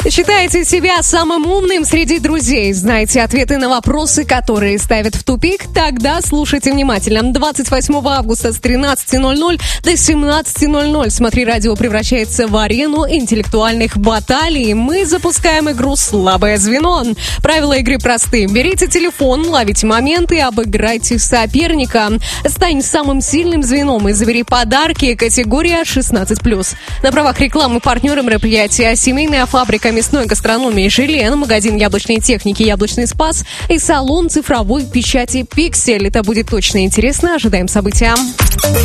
Считаете себя самым умным среди друзей? Знаете ответы на вопросы, которые ставят в тупик? Тогда слушайте внимательно. 28 августа с 13:00 до 17:00 «Смотри радио» превращается в арену интеллектуальных баталий. Мы запускаем игру «Слабое звено». Правила игры просты. Берите телефон, ловите моменты и обыграйте соперника. Стань самым сильным звеном и забери подарки. Категория 16+. На правах рекламы партнеры мероприятия «Семейная фабрика мясной гастрономии «Жилен», магазин яблочной техники «Яблочный спас» и салон цифровой печати «Пиксель». Это будет точно интересно. Ожидаем события.